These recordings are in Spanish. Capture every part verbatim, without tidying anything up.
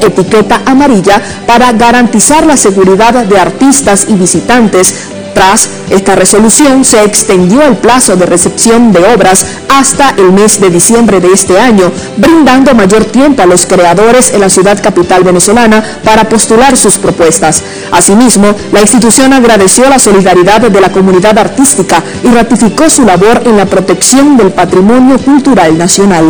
etiqueta amarilla para garantizar la seguridad de artistas y visitantes. Tras esta resolución, se extendió el plazo de recepción de obras hasta el mes de diciembre de este año, brindando mayor tiempo a los creadores en la ciudad capital venezolana para postular sus propuestas. Asimismo, la institución agradeció la solidaridad de la comunidad artística y ratificó su labor en la protección del patrimonio cultural nacional.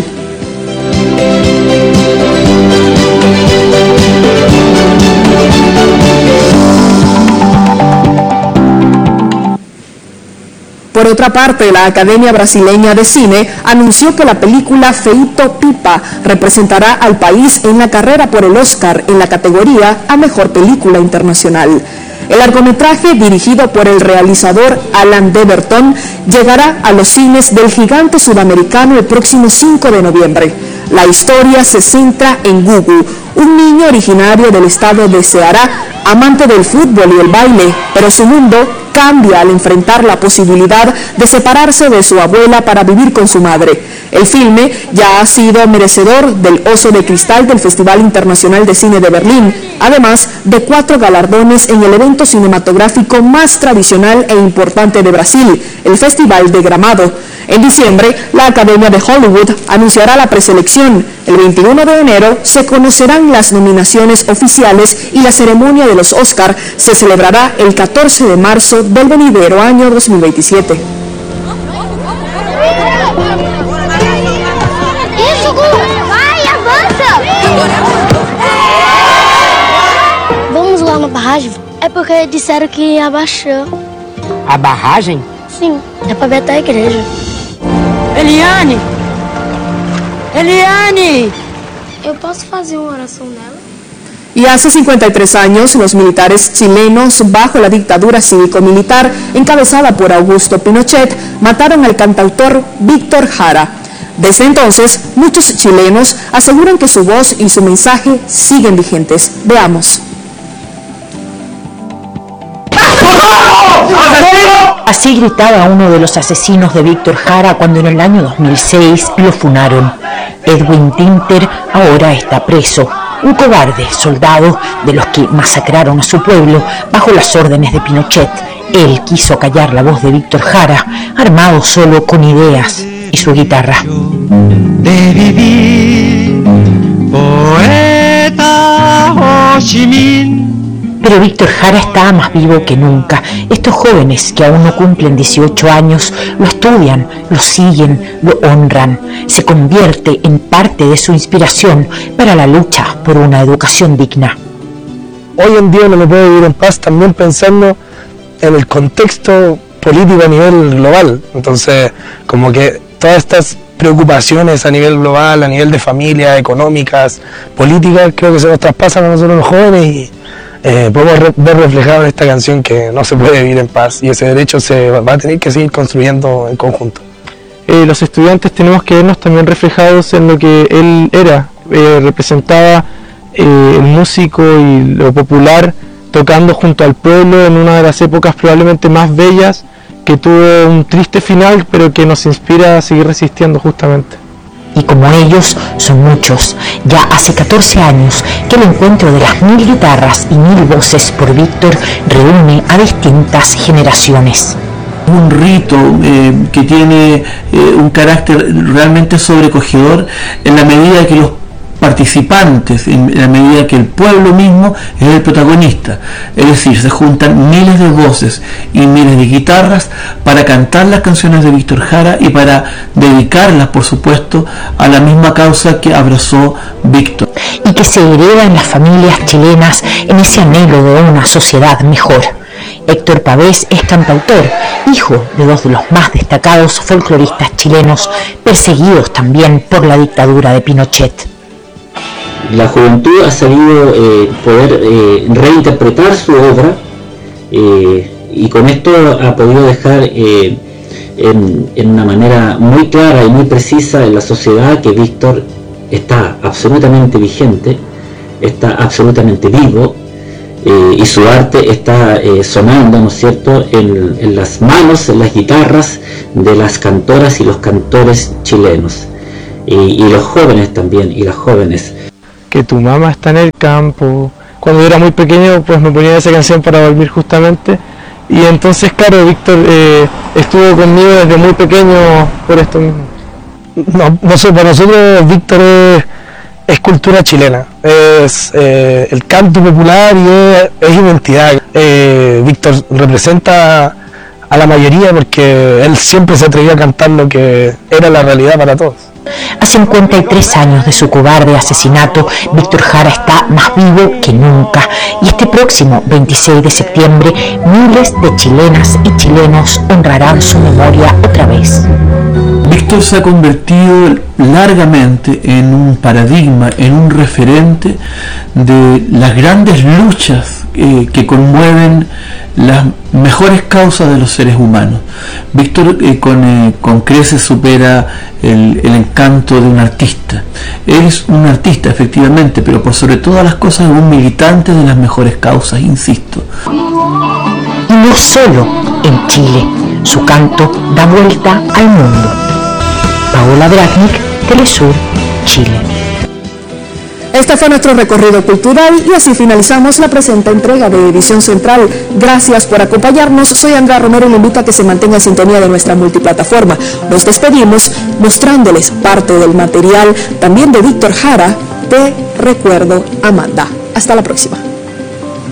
Por otra parte, la Academia Brasileña de Cine anunció que la película Feito Pipa representará al país en la carrera por el Oscar en la categoría a Mejor Película Internacional. El largometraje, dirigido por el realizador Alan Deberton, llegará a los cines del gigante sudamericano el próximo cinco de noviembre. La historia se centra en Gugu, un niño originario del estado de Ceará, amante del fútbol y el baile, pero su mundo cambia al enfrentar la posibilidad de separarse de su abuela para vivir con su madre. El filme ya ha sido merecedor del Oso de Cristal del Festival Internacional de Cine de Berlín, además de cuatro galardones en el evento cinematográfico más tradicional e importante de Brasil, el Festival de Gramado. En diciembre, la Academia de Hollywood anunciará la preselección. El veintiuno de enero se conocerán las nominaciones oficiales y la ceremonia de los Oscar se celebrará el catorce de marzo del venidero año dos mil veintisiete. Vamos lá na barragem? É porque disseram que abaixou. A barragem? Sim, é pra ver até a igreja. Eliane! Eliane! Eu posso fazer uma oração nela? Y hace cincuenta y tres años, los militares chilenos, bajo la dictadura cívico-militar encabezada por Augusto Pinochet, mataron al cantautor Víctor Jara. Desde entonces, muchos chilenos aseguran que su voz y su mensaje siguen vigentes. Veamos. Así gritaba uno de los asesinos de Víctor Jara cuando en el año dos mil seis lo funaron. Edwin Tinter ahora está preso, un cobarde soldado de los que masacraron a su pueblo bajo las órdenes de Pinochet. Él quiso callar la voz de Víctor Jara, armado solo con ideas y su guitarra. De vivir, poeta Ho Chi Minh. Pero Víctor Jara está más vivo que nunca. Estos jóvenes que aún no cumplen dieciocho años lo estudian, lo siguen, lo honran. Se convierte en parte de su inspiración para la lucha por una educación digna. Hoy en día no me puedo vivir en paz también pensando en el contexto político a nivel global. Entonces, como que todas estas preocupaciones a nivel global, a nivel de familia, económicas, políticas, creo que se nos traspasan a nosotros los jóvenes y Eh, podemos re ver reflejado en esta canción que no se puede vivir en paz y ese derecho se va a tener que seguir construyendo en conjunto. Eh, los estudiantes tenemos que vernos también reflejados en lo que él era, eh, representaba eh, el músico y lo popular tocando junto al pueblo en una de las épocas probablemente más bellas, que tuvo un triste final pero que nos inspira a seguir resistiendo justamente. Y como ellos, son muchos. Ya hace catorce años que el encuentro de las mil guitarras y mil voces por Víctor reúne a distintas generaciones. Un rito eh, que tiene eh, un carácter realmente sobrecogedor en la medida que los participantes, en la medida que el pueblo mismo es el protagonista, es decir, se juntan miles de voces y miles de guitarras para cantar las canciones de Víctor Jara y para dedicarlas, por supuesto, a la misma causa que abrazó Víctor. Y que se hereda en las familias chilenas en ese anhelo de una sociedad mejor. Héctor Pavés es cantautor, hijo de dos de los más destacados folcloristas chilenos, perseguidos también por la dictadura de Pinochet. La juventud ha sabido eh, poder eh, reinterpretar su obra eh, y con esto ha podido dejar eh, en, en una manera muy clara y muy precisa en la sociedad que Víctor está absolutamente vigente, está absolutamente vivo eh, y su arte está eh, sonando, ¿no es cierto?, en, en las manos, en las guitarras de las cantoras y los cantores chilenos y, y los jóvenes también y las jóvenes. que tu mamá está en el campo. Cuando yo era muy pequeño, pues me ponía esa canción para dormir justamente. Y entonces, claro, Víctor eh, estuvo conmigo desde muy pequeño por esto mismo. No, no sé, para nosotros Víctor es, es cultura chilena, es eh, el canto popular y es, es identidad. Eh, Víctor representa a la mayoría porque él siempre se atrevía a cantar lo que era la realidad para todos. A cincuenta y tres años de su cobarde asesinato, Víctor Jara está más vivo que nunca. Y este próximo veintiséis de septiembre, miles de chilenas y chilenos honrarán su memoria otra vez. Víctor se ha convertido largamente en un paradigma, en un referente de las grandes luchas eh, que conmueven las mejores causas de los seres humanos. Víctor eh, con, eh, con creces supera el, el encanto de un artista. Él es un artista, efectivamente, pero por sobre todas las cosas un militante de las mejores causas, insisto. Y no solo en Chile, su canto da vuelta al mundo. Paola Dragnik, Telesur, Chile. Este fue nuestro recorrido cultural y así finalizamos la presente entrega de Edición Central. Gracias por acompañarnos. Soy Andrea Romero y le invito a que se mantenga en sintonía de nuestra multiplataforma. Nos despedimos mostrándoles parte del material también de Víctor Jara. Te recuerdo, Amanda. Hasta la próxima.